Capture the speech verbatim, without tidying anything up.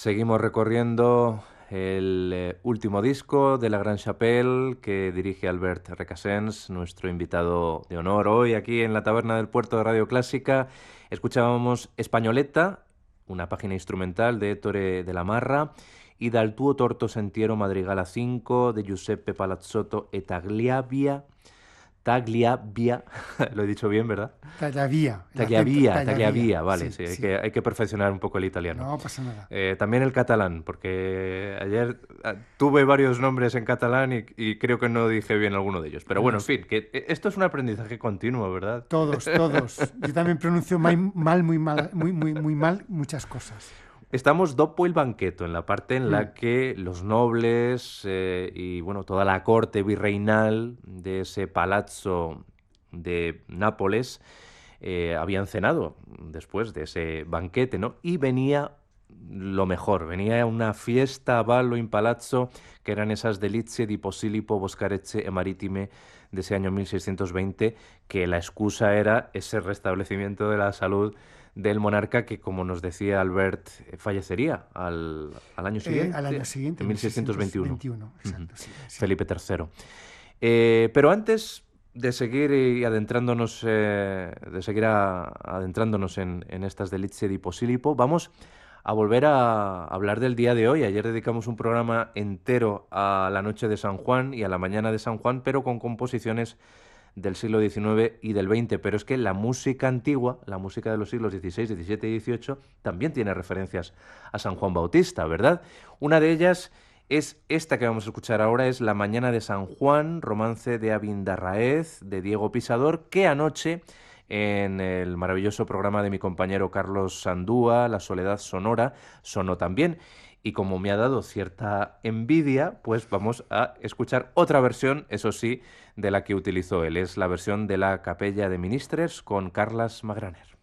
Seguimos recorriendo el eh, último disco de La Gran Chapelle que dirige Albert Recasens, nuestro invitado de honor hoy aquí en la Taberna del Puerto de Radio Clásica. Escuchábamos Españoletta, una página instrumental de Ettore de la Marra, y Dal tuo torto sentiero madrigala cinco de Giuseppe Palazzotto e Tagliabia. Tagliabia, lo he dicho bien, ¿verdad? Tagliavia, el acento, Tagliavia, Tagliavia, Tagliavia, vale, sí, sí, hay sí. que, hay que perfeccionar un poco el italiano. No pasa nada. Eh, también el catalán, porque ayer ah, tuve varios nombres en catalán y, y creo que no dije bien alguno de ellos. Pero bueno, en Los, fin, que eh, esto es un aprendizaje continuo, ¿verdad? todos, todos. Yo también pronuncio mal, mal, muy mal, muy, muy, muy mal muchas cosas. Estamos dopo il banqueto, en la parte en Mm. la que los nobles eh, y bueno, toda la corte virreinal de ese palazzo de Nápoles eh, habían cenado después de ese banquete, ¿no? Y venía lo mejor, venía una fiesta a ballo in palazzo, que eran esas delizie di Posillipo, Boscarecce e Maritime de ese año mil seiscientos veinte, que la excusa era ese restablecimiento de la salud del monarca que, como nos decía Albert, eh, fallecería al, al año Eh, siguiente, al año siguiente, en en mil seiscientos veintiuno. mil seiscientos veintiuno. Ujú. Exacto, sí, sí. Felipe tercero. Eh, pero antes de seguir y adentrándonos, eh, de seguir a- adentrándonos en, en estas delizie di Posillipo, vamos a volver a hablar del día de hoy. Ayer dedicamos un programa entero a la noche de San Juan y a la mañana de San Juan, pero con composiciones del siglo diecinueve y del veinte, pero es que la música antigua, la música de los siglos dieciséis, diecisiete y dieciocho, también tiene referencias a San Juan Bautista, ¿verdad? Una de ellas es esta que vamos a escuchar ahora, es La Mañana de San Juan, romance de Abindarraez, de Diego Pisador, que anoche, en el maravilloso programa de mi compañero Carlos Sandúa, La Soledad Sonora, sonó también. Y como me ha dado cierta envidia, pues vamos a escuchar otra versión, eso sí, de la que utilizó él. Es la versión de la Capella de Ministres con Carlas Magraner.